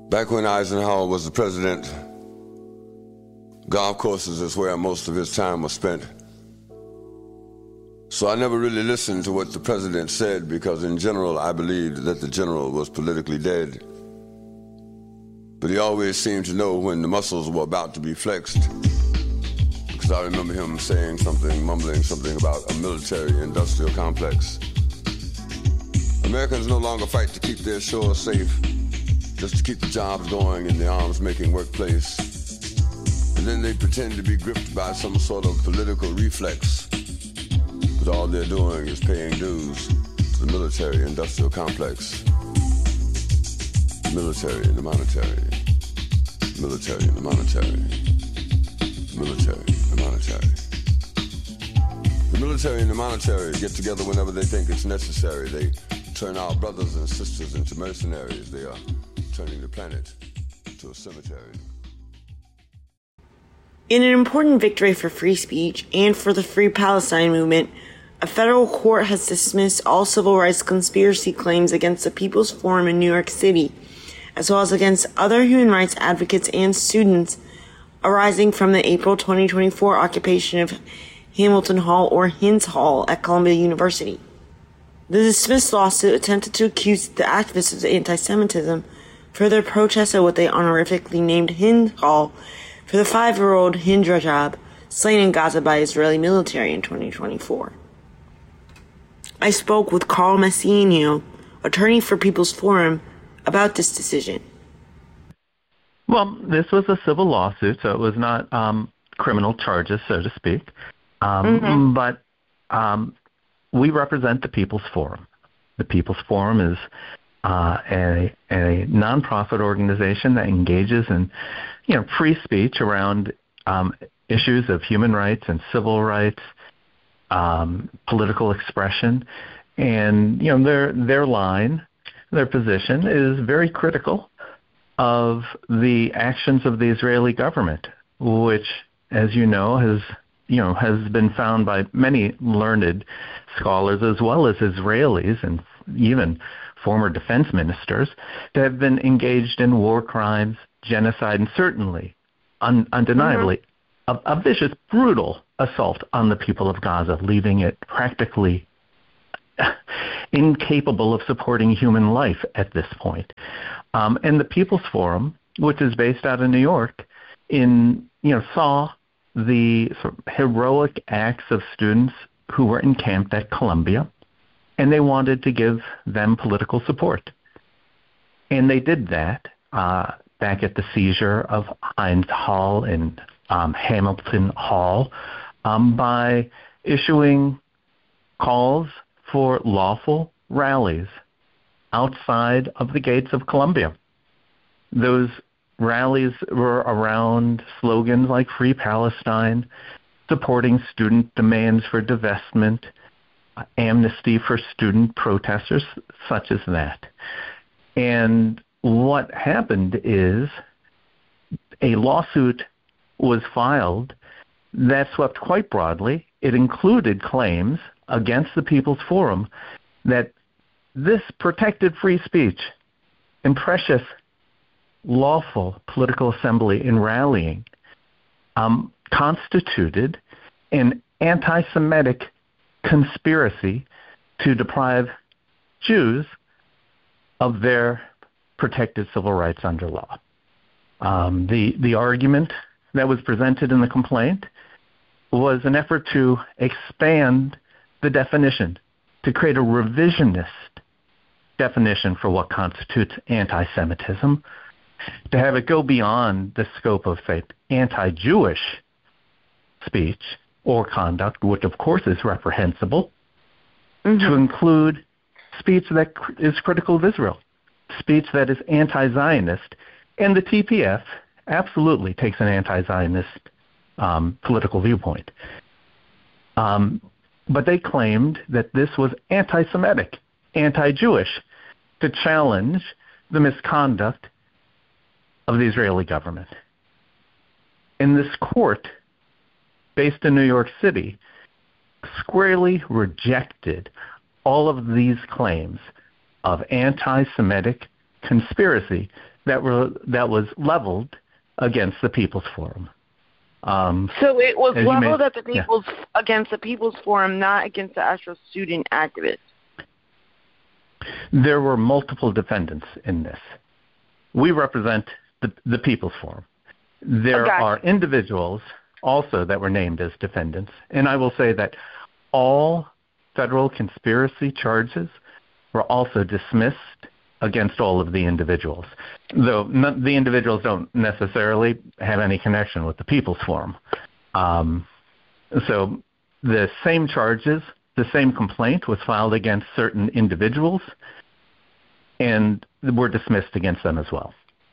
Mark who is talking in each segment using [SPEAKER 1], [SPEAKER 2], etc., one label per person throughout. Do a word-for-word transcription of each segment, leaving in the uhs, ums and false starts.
[SPEAKER 1] Back when Eisenhower was the president, golf courses is where most of his time was spent. So I never really listened to what the president said because in general I believed that the general was politically dead. But he always seemed to know when the muscles were about to be flexed, because I remember him saying something, mumbling something about a military-industrial complex. Americans no longer fight to keep their shores safe, just to keep the jobs going in the arms-making workplace. And then they pretend to be gripped by some sort of political reflex. But all they're doing is paying dues to the military-industrial complex. Military and the monetary. Military and the monetary. Military and the monetary. The military and the monetary get together whenever they think it's necessary. They turn our brothers and sisters into mercenaries. They are turning the planet to a cemetery.
[SPEAKER 2] In an important victory for free speech and for the Free Palestine movement, a federal court has dismissed all civil rights conspiracy claims against the People's Forum in New York City, as well as against other human rights advocates and students arising from the April twenty twenty-four occupation of Hamilton Hall or Hins Hall at Columbia University. The dismissed lawsuit attempted to accuse the activists of anti-Semitism for their protests at what they honorifically named Hins Hall for the five-year-old Hind Rajab, slain in Gaza by Israeli military in twenty twenty-four. I spoke with Carl Massimino, attorney for People's Forum, about this decision.
[SPEAKER 3] Well, this was a civil lawsuit, so it was not um, criminal charges, so to speak. Um, mm-hmm. But um, we represent the People's Forum. The People's Forum is uh, a, a nonprofit organization that engages in, you know, free speech around um, issues of human rights and civil rights, um, political expression, and you know their their line, their position is very critical of the actions of the Israeli government, which, as you know, has you know has been found by many learned scholars as well as Israelis and even former defense ministers to have been engaged in war crimes, genocide, and certainly, un- undeniably, mm-hmm. a, a vicious, brutal assault on the people of Gaza, leaving it practically incapable of supporting human life at this point. Um, and the People's Forum, which is based out of New York, in you know saw the sort of heroic acts of students who were encamped at Columbia, and they wanted to give them political support. And they did that uh, back at the seizure of Hines Hall and um, Hamilton Hall um, by issuing calls for lawful rallies outside of the gates of Columbia. Those rallies were around slogans like Free Palestine, supporting student demands for divestment, amnesty for student protesters, such as that. And what happened is a lawsuit was filed that swept quite broadly. It included claims against the People's Forum that this protected free speech and precious lawful political assembly and rallying um, constituted an anti-Semitic conspiracy to deprive Jews of their protected civil rights under law. Um, the, the argument that was presented in the complaint was an effort to expand the definition, to create a revisionist definition for what constitutes anti-Semitism, to have it go beyond the scope of, say, anti-Jewish speech or conduct, which of course is reprehensible, mm-hmm. to include speech that is critical of Israel, speech that is anti-Zionist, and the T P F absolutely takes an anti-Zionist um, political viewpoint. Um, but they claimed that this was anti-Semitic, anti-Jewish, to challenge the misconduct of the Israeli government. And this court, based in New York City, squarely rejected all of these claims of anti-Semitic conspiracy that were that was leveled against the People's Forum. Um,
[SPEAKER 2] so it was leveled
[SPEAKER 3] may,
[SPEAKER 2] at the People's yeah. against the People's Forum, not against the actual student activists.
[SPEAKER 3] There were multiple defendants in this. We represent the, the People's Forum. There okay. are individuals also that were named as defendants, and I will say that all federal conspiracy charges were also dismissed against all of the individuals, though not, the individuals don't necessarily have any connection with the People's Forum. Um, so the same charges, the same complaint was filed against certain individuals, and were dismissed against them as well.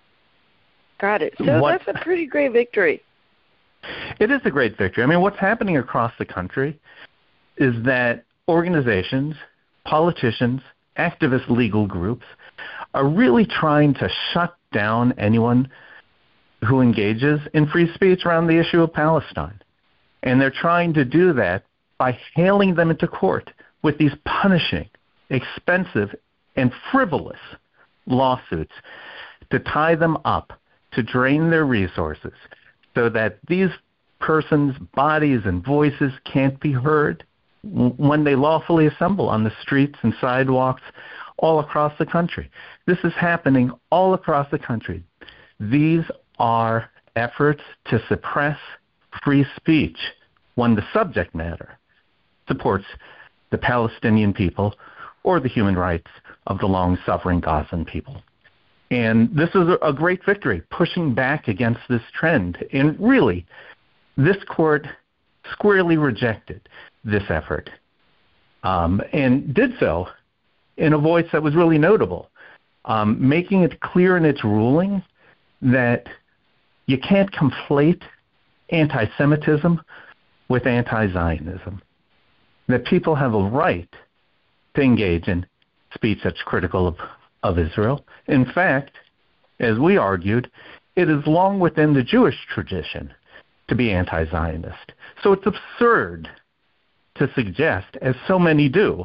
[SPEAKER 2] Got it. So what, that's a pretty great victory.
[SPEAKER 3] It is a great victory. I mean, what's happening across the country is that organizations, politicians, activist legal groups are really trying to shut down anyone who engages in free speech around the issue of Palestine. And they're trying to do that by hailing them into court with these punishing, expensive, and frivolous lawsuits to tie them up, to drain their resources, so that these persons' bodies and voices can't be heard when they lawfully assemble on the streets and sidewalks all across the country. This is happening all across the country. These are efforts to suppress free speech when the subject matter supports the Palestinian people or the human rights of the long-suffering Gazan people. And this is a great victory, pushing back against this trend. And really, this court squarely rejected this effort, um, and did so in a voice that was really notable, um, making it clear in its ruling that you can't conflate anti-Semitism with anti-Zionism, that people have a right to engage in speech that's critical of, of Israel. In fact, as we argued, it is long within the Jewish tradition to be anti-Zionist. So it's absurd to suggest, as so many do,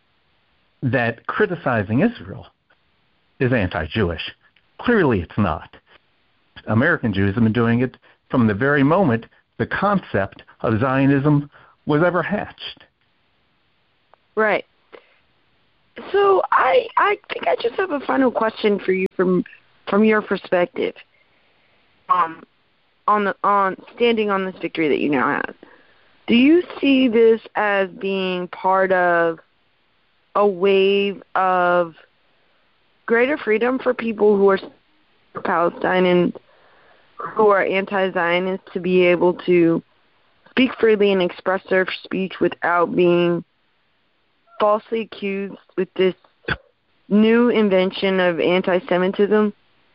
[SPEAKER 3] that criticizing Israel is anti-Jewish. Clearly it's not. American Jews have been doing it from the very moment the concept of Zionism was ever hatched.
[SPEAKER 2] Right. So I I think I just have a final question for you from from your perspective. Um, on the on standing on this victory that you now have. Do you see this as being part of a wave of greater freedom for people who are for Palestine and who are anti-Zionist to be able to speak freely and express their speech without being falsely accused with this new invention of anti-Semitism?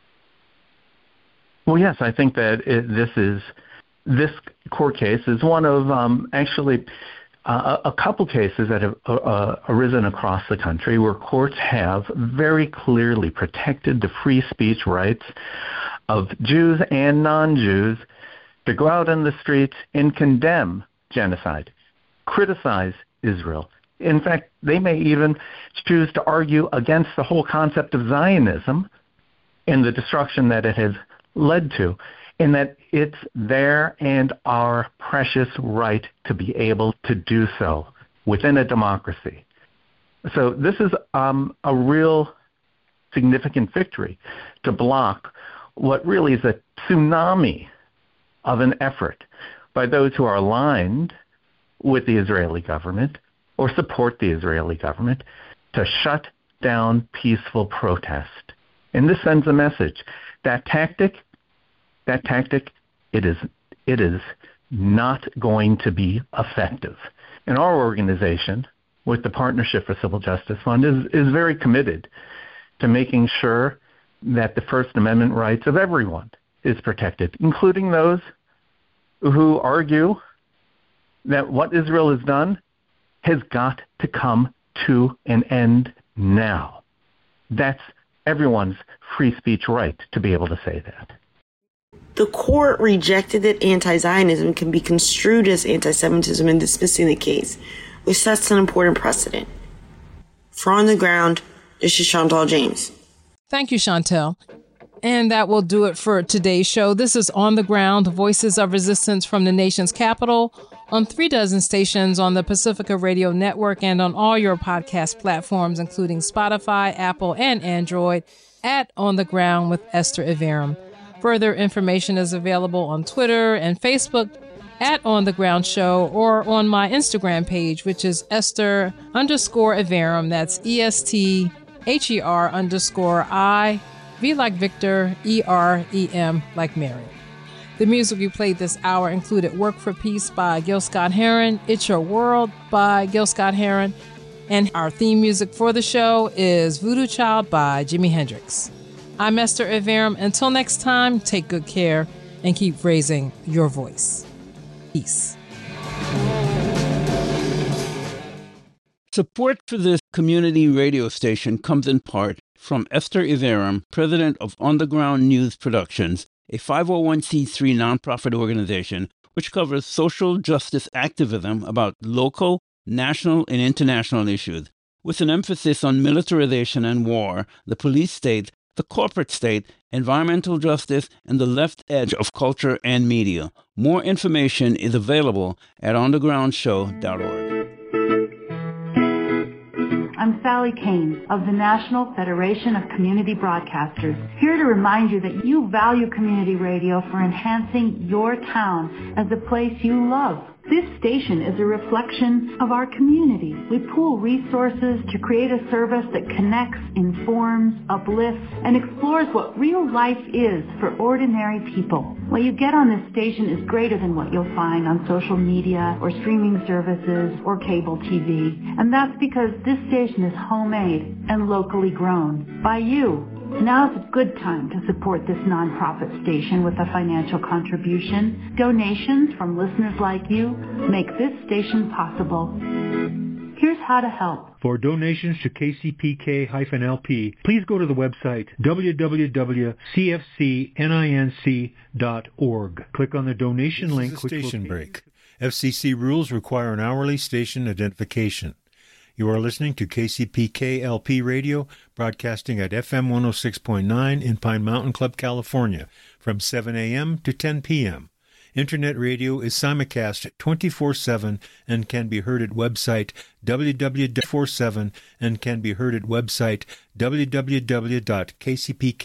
[SPEAKER 3] Well, yes, I think that it, this is this court case is one of um, actually uh, a couple cases that have uh, arisen across the country where courts have very clearly protected the free speech rights of Jews and non-Jews to go out in the streets and condemn genocide, criticize Israel. In fact, they may even choose to argue against the whole concept of Zionism and the destruction that it has led to, in that it's their and our precious right to be able to do so within a democracy. So this is um, a real significant victory to block what really is a tsunami of an effort by those who are aligned with the Israeli government or support the Israeli government to shut down peaceful protest. And this sends a message. That tactic, that tactic, it is it is not going to be effective. And our organization, with the Partnership for Civil Justice Fund, is, is very committed to making sure that the First Amendment rights of everyone is protected, including those who argue that what Israel has done has got to come to an end now. That's everyone's free speech right to be able to say that.
[SPEAKER 2] The court rejected that anti-Zionism can be construed as anti-Semitism in dismissing the case, which sets an important precedent. For On the Ground, this is Chantal James.
[SPEAKER 4] Thank you, Chantel. And that will do it for today's show. This is On the Ground, Voices of Resistance from the Nation's Capital, on three dozen stations on the Pacifica Radio Network and on all your podcast platforms, including Spotify, Apple, and Android, at On the Ground with Esther Iverem. Further information is available on Twitter and Facebook at On the Ground Show, or on my Instagram page, which is Esther underscore Iverem. That's E S T H E R underscore I, V like Victor, E R E M like Mary. The music we played this hour included Work for Peace by Gil Scott-Heron, It's Your World by Gil Scott-Heron, and our theme music for the show is Voodoo Child by Jimi Hendrix. I'm Esther Iverem. Until next time, take good care and keep raising your voice. Peace.
[SPEAKER 5] Support for this community radio station comes in part from Esther Iverem, president of On the Ground News Productions, a five oh one c three nonprofit organization which covers social justice activism about local, national, and international issues, with an emphasis on militarization and war, the police state, the corporate state, environmental justice, and the left edge of culture and media. More information is available at on the ground show dot org.
[SPEAKER 6] I'm Sally Kane of the National Federation of Community Broadcasters, here to remind you that you value community radio for enhancing your town as a place you love. This station is a reflection of our community. We pool resources to create a service that connects, informs, uplifts, and explores what real life is for ordinary people. What you get on this station is greater than what you'll find on social media or streaming services or cable T V. And that's because this station is homemade and locally grown by you. Now's a good time to support this nonprofit station with a financial contribution. Donations from listeners like you make this station possible. Here's how to help.
[SPEAKER 7] For donations to K C P K L P, please go to the website w w w dot c f c ninc dot org. Click on the donation
[SPEAKER 8] this
[SPEAKER 7] link.
[SPEAKER 8] Is a station break. F C C rules require an hourly station identification. You are listening to K C P K L P Radio, broadcasting at F M one oh six point nine in Pine Mountain Club, California, from seven a.m. to ten p.m. Internet radio is simulcast twenty-four seven and can be heard at website w w w dot forty-seven and can be heard at website w w w dot k c p k